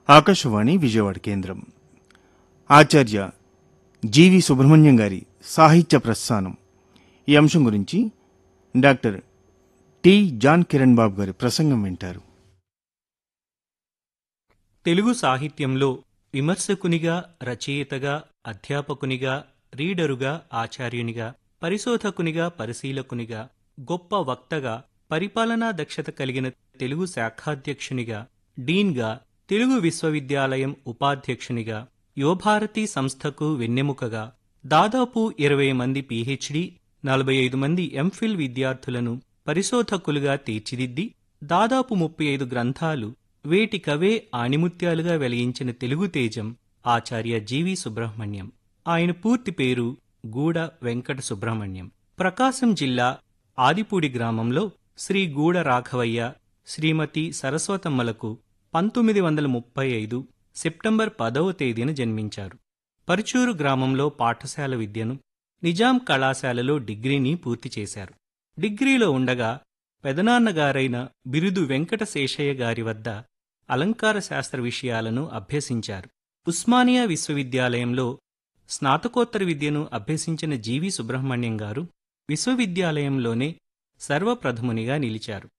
ఆకాశవాణి విజయవాడ కేంద్రం. ఆచార్య జీవి సుబ్రహ్మణ్యం గారి సాహిత్య ప్రస్థానం ఈ అంశం గురించి డాక్టర్ టి జాన్ కిరణ్ బాబు గారి ప్రసంగం వింటారు. తెలుగు సాహిత్యంలో విమర్శకునిగా, రచయితగా, అధ్యాపకునిగా, రీడరుగా, ఆచార్యునిగా, పరిశోధకునిగా, పరిశీలకునిగా, గొప్ప వక్తగా, పరిపాలనా దక్షత కలిగిన తెలుగు శాఖాధ్యక్షునిగా, డీన్గా, తెలుగు విశ్వవిద్యాలయం ఉపాధ్యక్షునిగా, యువభారతి సంస్థకు వెన్నెముకగా, దాదాపు 20 మంది పీహెచ్డీ, 45 మంది ఎంఫిల్ విద్యార్థులను పరిశోధకులుగా తీర్చిదిద్ది, దాదాపు 35 గ్రంథాలు వేటికవే ఆణిముత్యాలుగా వెలిగించిన తెలుగు తేజం ఆచార్య జీవి సుబ్రహ్మణ్యం. ఆయన పూర్తి పేరు గూడ వెంకట సుబ్రహ్మణ్యం. ప్రకాశం జిల్లా ఆదిపూడి గ్రామంలో శ్రీ గూడ రాఘవయ్య, శ్రీమతి సరస్వతమ్మలకు 1935 సెప్టెంబర్ 10వ తేదీన జన్మించారు. పరుచూరు గ్రామంలో పాఠశాల విద్యను, నిజాం కళాశాలలో డిగ్రీని పూర్తి చేశారు. డిగ్రీలో ఉండగా పెదనాన్నగారైన బిరుదు వెంకట శేషయ్య గారి వద్ద అలంకార శాస్త్ర విషయాలను అభ్యసించారు. ఉస్మానియా విశ్వవిద్యాలయంలో స్నాతకోత్తర విద్యను అభ్యసించిన జీవి సుబ్రహ్మణ్యం గారు విశ్వవిద్యాలయంలోనే సర్వప్రథమునిగా నిలిచారు.